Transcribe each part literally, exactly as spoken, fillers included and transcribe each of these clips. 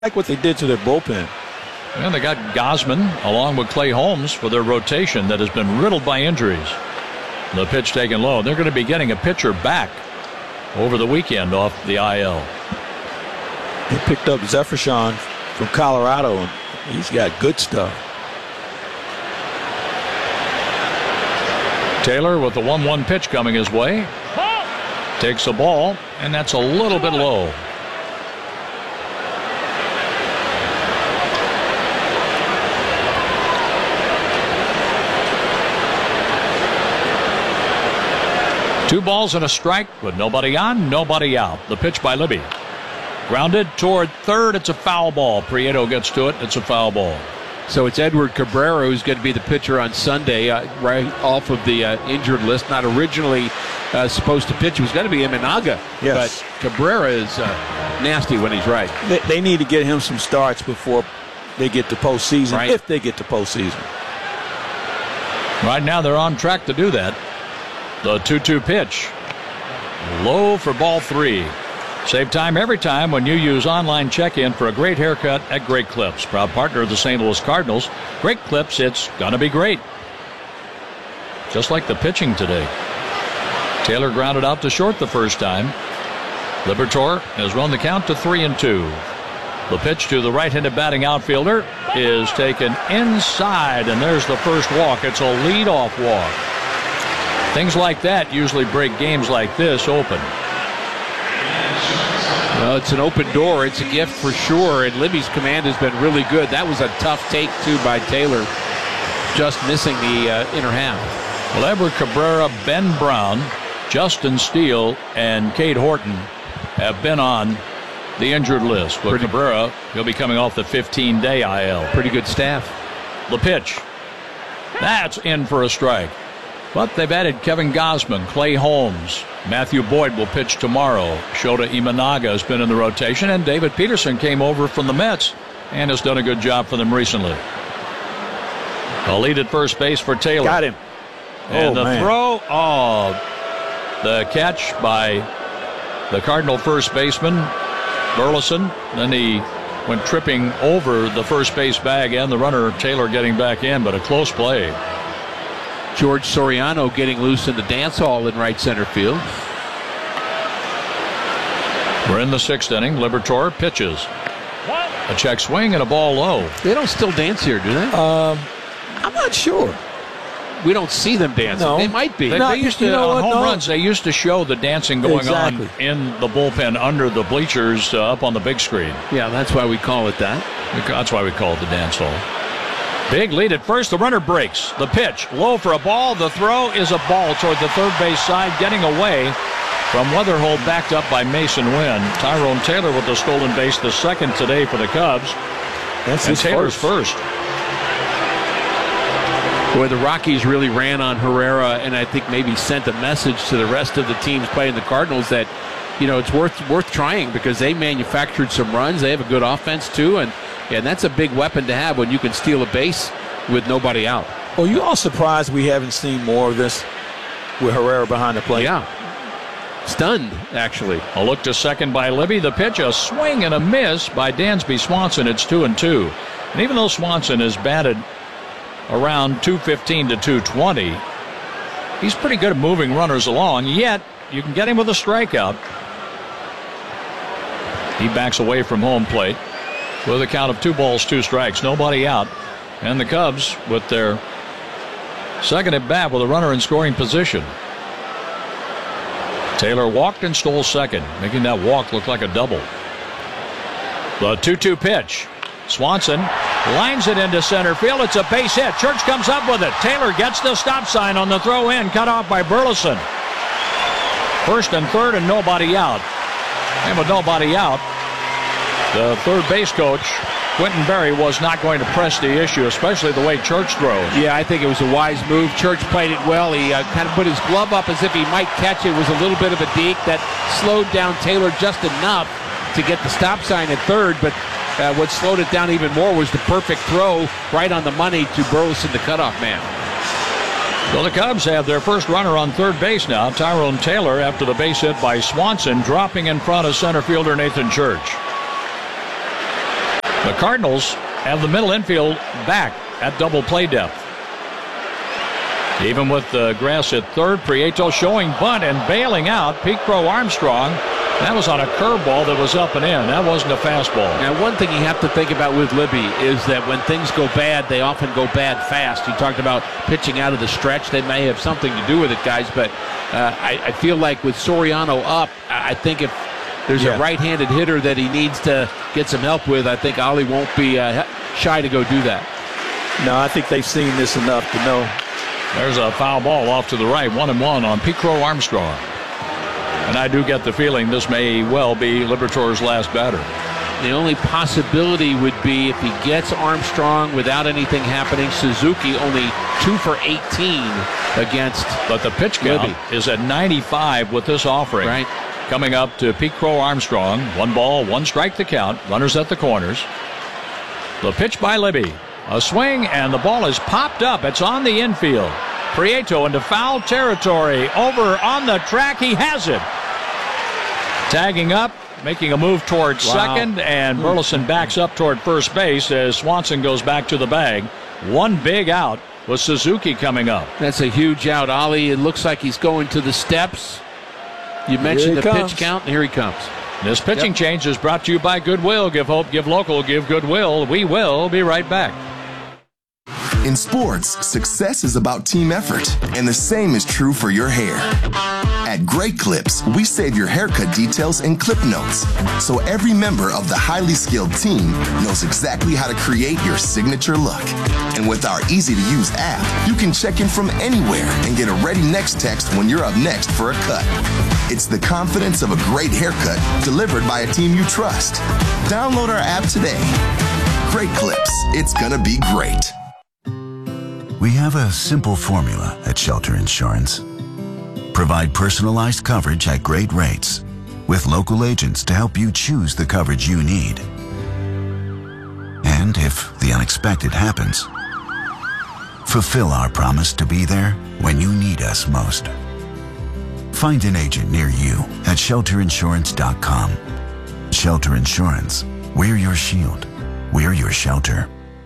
like what they did to their bullpen. And they got Gausman along with Clay Holmes for their rotation that has been riddled by injuries. The pitch taken low. They're going to be getting a pitcher back over the weekend off the I L. They picked up Zephyrshawn from Colorado, and he's got good stuff. Taylor with the one one pitch coming his way. Takes the ball, and that's a little bit low. Two balls and a strike with nobody on, nobody out. The pitch by Libby. Grounded toward third. It's a foul ball. Prieto gets to it. It's a foul ball. So it's Edward Cabrera who's going to be the pitcher on Sunday, uh, right off of the uh, injured list. Not originally uh, supposed to pitch. It was going to be Imanaga. Yes. But Cabrera is uh, nasty when he's right. They, they need to get him some starts before they get to postseason, right. if they get to postseason. Right now they're on track to do that. The two two pitch. Low for ball three. Save time every time when you use online check-in for a great haircut at Great Clips. Proud partner of the Saint Louis Cardinals. Great Clips, it's gonna be great. Just like the pitching today. Taylor grounded out to short the first time. Liberatore has run the count to three and two. The pitch to the right-handed batting outfielder is taken inside, and there's the first walk. It's a leadoff walk. Things like that usually break games like this open. Well, it's an open door. It's a gift for sure, and Libby's command has been really good. That was a tough take, too, by Taylor, just missing the uh, inner half. Well, Edward Cabrera, Ben Brown, Justin Steele, and Cade Horton have been on the injured list. With Cabrera, he'll be coming off the fifteen-day I L. Pretty good staff. The pitch. That's in for a strike. But they've added Kevin Gausman, Clay Holmes. Matthew Boyd will pitch tomorrow. Shota Imanaga has been in the rotation, and David Peterson came over from the Mets and has done a good job for them recently. A lead at first base for Taylor. Got him. And oh, the man. throw, oh, the catch by the Cardinal first baseman, Burleson. Then he went tripping over the first base bag and the runner, Taylor, getting back in, but a close play. George Soriano getting loose in the dance hall in right center field. We're in the sixth inning. Liberatore pitches. A check swing and a ball low. They don't still dance here, do they? Um, I'm not sure. We don't see them dancing. No. They might be. They, No, they used to, you know on what, home no. runs, they used to show the dancing going Exactly. on in the bullpen under the bleachers uh, up on the big screen. Yeah, that's why we call it that. That's why we call it the dance hall. Big lead at first. The runner breaks. The pitch low for a ball. The throw is a ball toward the third base side, getting away from Weatherhold, backed up by Mason Wynn. Tyrone Taylor with the stolen base, the second today for the Cubs. That's and his Taylor's first. first. Boy, the Rockies really ran on Herrera, and I think maybe sent a message to the rest of the teams playing the Cardinals that, you know, it's worth worth trying because they manufactured some runs. They have a good offense too, and and that's a big weapon to have when you can steal a base with nobody out. Well, you all surprised we haven't seen more of this with Herrera behind the plate? Yeah. Stunned, actually. A look to second by Libby. The pitch, a swing and a miss by Dansby Swanson. It's two and two. And even though Swanson is batted around two fifteen to two twenty, he's pretty good at moving runners along, yet you can get him with a strikeout. He backs away from home plate with a count of two balls, two strikes, nobody out. And the Cubs with their second at bat with a runner in scoring position. Taylor walked and stole second, making that walk look like a double. The two two pitch. Swanson lines it into center field. It's a base hit. Church comes up with it. Taylor gets the stop sign on the throw in, cut off by Burleson. First and third and nobody out. And with nobody out, the third base coach, Quentin Berry, was not going to press the issue, especially the way Church throws. Yeah, I think it was a wise move. Church played it well. He uh, kind of put his glove up as if he might catch it. It was a little bit of a deke that slowed down Taylor just enough to get the stop sign at third, but uh, what slowed it down even more was the perfect throw right on the money to Burleson, the cutoff man. So the Cubs have their first runner on third base now, Tyrone Taylor, after the base hit by Swanson, dropping in front of center fielder Nathan Church. The Cardinals have the middle infield back at double play depth. Even with the grass at third, Prieto showing bunt and bailing out. Pete Crow Armstrong. That was on a curveball that was up and in. That wasn't a fastball. Now, one thing you have to think about with Libby is that when things go bad, they often go bad fast. You talked about pitching out of the stretch. They may have something to do with it, guys, but uh, I, I feel like with Soriano up, I think if there's yeah. a right-handed hitter that he needs to get some help with, I think Ollie won't be uh, shy to go do that. No, I think they've seen this enough to know. There's a foul ball off to the right, one and one on Pete Crow Armstrong. And I do get the feeling this may well be Liberatore's last batter. The only possibility would be if he gets Armstrong without anything happening. Suzuki only two for eighteen against But the pitch count Libby. is at ninety-five with this offering. Right. Coming up to Pete Crow Armstrong. One ball, one strike the count. Runners at the corners. The pitch by Libby. A swing, and the ball is popped up. It's on the infield. Prieto into foul territory. Over on the track. He has it. Tagging up, making a move towards wow. second, and Burleson backs up toward first base as Swanson goes back to the bag. One big out with Suzuki coming up. That's a huge out, Ollie. It looks like he's going to the steps. You mentioned the comes. pitch count, and here he comes. This pitching yep. change is brought to you by Goodwill. Give hope, give local, give Goodwill. We will be right back. In sports, success is about team effort, and the same is true for your hair. At Great Clips, we save your haircut details in clip notes, so every member of the highly skilled team knows exactly how to create your signature look. And with our easy-to-use app, you can check in from anywhere and get a ready next text when you're up next for a cut. It's the confidence of a great haircut delivered by a team you trust. Download our app today. Great Clips. It's gonna be great. We have a simple formula at Shelter Insurance. Provide personalized coverage at great rates with local agents to help you choose the coverage you need. And if the unexpected happens, fulfill our promise to be there when you need us most. Find an agent near you at shelter insurance dot com. Shelter Insurance. We're your shield. We're your shelter.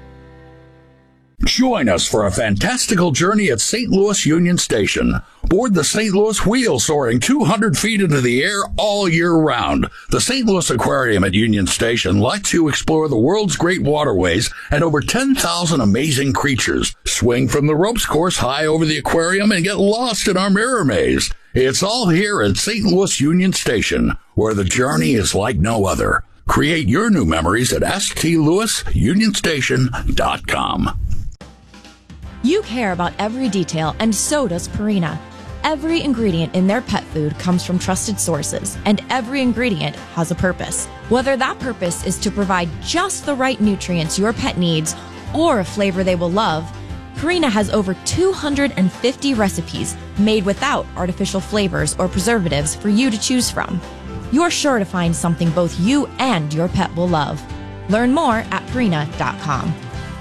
Join us for a fantastical journey at Saint Louis Union Station. Board the Saint Louis Wheel, soaring two hundred feet into the air all year round. The Saint Louis Aquarium at Union Station lets you explore the world's great waterways and over ten thousand amazing creatures. Swing from the ropes course high over the aquarium and get lost in our mirror maze. It's all here at Saint Louis Union Station, where the journey is like no other. Create your new memories at s t louis union station dot com. You care about every detail, and so does Purina. Every ingredient in their pet food comes from trusted sources, and every ingredient has a purpose. Whether that purpose is to provide just the right nutrients your pet needs or a flavor they will love, Purina has over two hundred fifty recipes made without artificial flavors or preservatives for you to choose from. You're sure to find something both you and your pet will love. Learn more at purina dot com.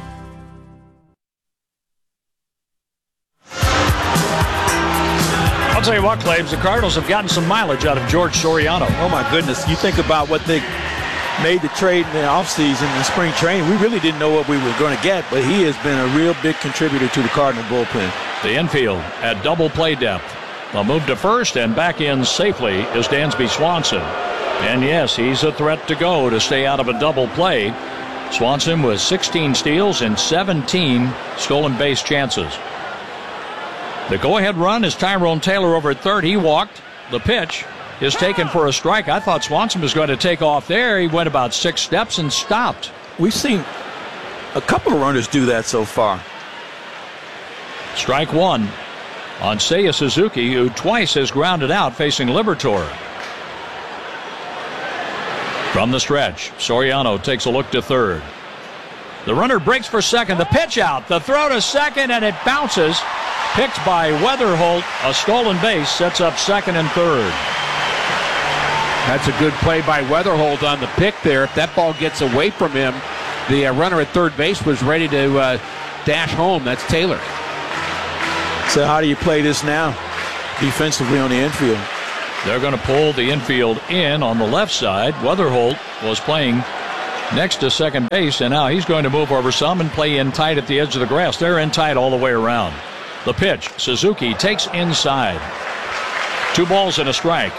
I'll tell you what, Claves, the Cardinals have gotten some mileage out of George Soriano. Oh, my goodness. You think about what they made the trade in the offseason and spring training. We really didn't know what we were going to get, but he has been a real big contributor to the Cardinal bullpen. The infield at double play depth. A move to first and back in safely is Dansby Swanson. And yes, he's a threat to go to stay out of a double play. Swanson with sixteen steals and seventeen stolen base chances. The go-ahead run is Tyrone Taylor over at third. He walked. The pitch is taken for a strike. I thought Swanson was going to take off there. He went about six steps and stopped. We've seen a couple of runners do that so far. Strike one on Seiya Suzuki, who twice has grounded out facing Liberatore. From the stretch, Soriano takes a look to third. The runner breaks for second. The pitch out. The throw to second, and it bounces. Picked by Weatherholt. A stolen base sets up second and third. That's a good play by Weatherholt on the pick there. If that ball gets away from him, the uh, runner at third base was ready to uh, dash home. That's Taylor. So how do you play this now defensively on the infield? They're going to pull the infield in on the left side. Weatherholt was playing next to second base, and now he's going to move over some and play in tight at the edge of the grass. They're in tight all the way around. The pitch, Suzuki takes inside. Two balls and a strike.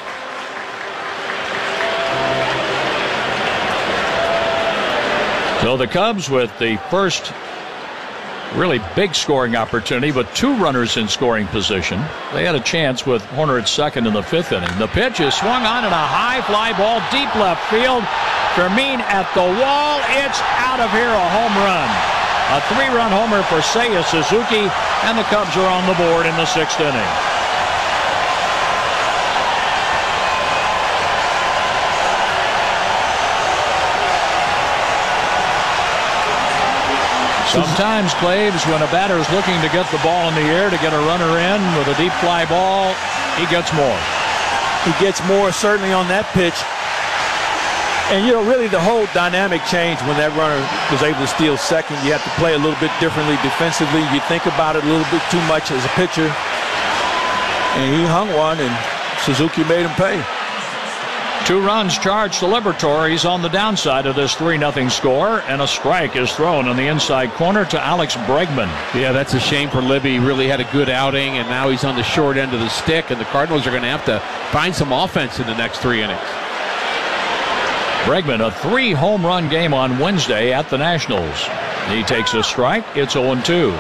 So the Cubs with the first really big scoring opportunity, but two runners in scoring position. They had a chance with Horner at second in the fifth inning. The pitch is swung on in a high fly ball, deep left field. Fermin at the wall. It's out of here, a home run. A three-run homer for Seiya Suzuki, and the Cubs are on the board in the sixth inning. Sometimes, Claves, when a batter is looking to get the ball in the air to get a runner in with a deep fly ball, he gets more. He gets more certainly on that pitch. And, you know, really the whole dynamic changed when that runner was able to steal second. You have to play a little bit differently defensively. You think about it a little bit too much as a pitcher. And he hung one, and Suzuki made him pay. Two runs charged to Liberatore. He's on the downside of this three nothing score, and a strike is thrown on the inside corner to Alex Bregman. Yeah, that's a shame for Libby. He really had a good outing, and now he's on the short end of the stick, and the Cardinals are going to have to find some offense in the next three innings. Bregman, a three home run game on Wednesday at the Nationals. He takes a strike. It's oh and two.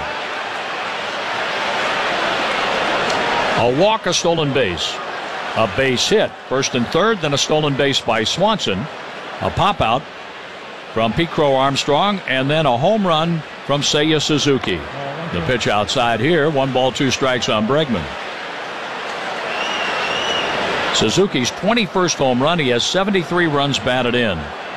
A walk, a stolen base. A base hit, first and third, then a stolen base by Swanson. A pop out from Pete Crow Armstrong, and then a home run from Seiya Suzuki. The pitch outside here, one ball, two strikes on Bregman. Suzuki's twenty-first home run. He has seventy-three runs batted in.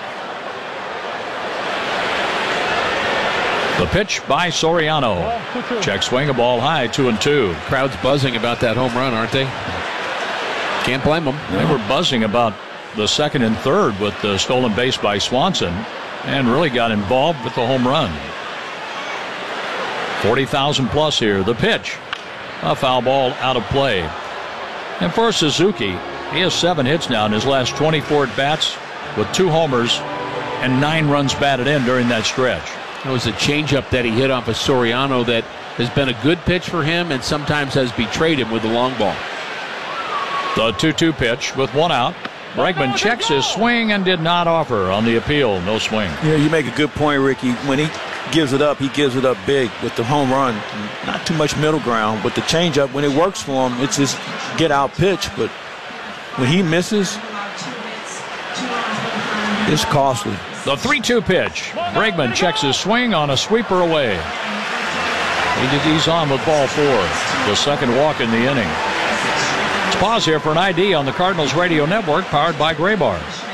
The pitch by Soriano. Check swing, a ball high, two and two. Crowd's buzzing about that home run, aren't they? Can't blame them. They were buzzing about the second and third with the stolen base by Swanson, and really got involved with the home run. forty thousand plus here. The pitch. A foul ball out of play. And for Suzuki, he has seven hits now in his last twenty-four at-bats with two homers and nine runs batted in during that stretch. It was a changeup that he hit off of Soriano that has been a good pitch for him and sometimes has betrayed him with the long ball. The two two pitch with one out. Bregman checks his swing and did not offer on the appeal. No swing. Yeah, you make a good point, Ricky. When he gives it up, he gives it up big with the home run. Not too much middle ground, but the changeup, when it works for him, it's his get-out pitch. But when he misses, it's costly. The three two pitch. Bregman checks his swing on a sweeper away. He's on with ball four. The second walk in the inning. Let's pause here for an I D on the Cardinals radio network, powered by Graybar.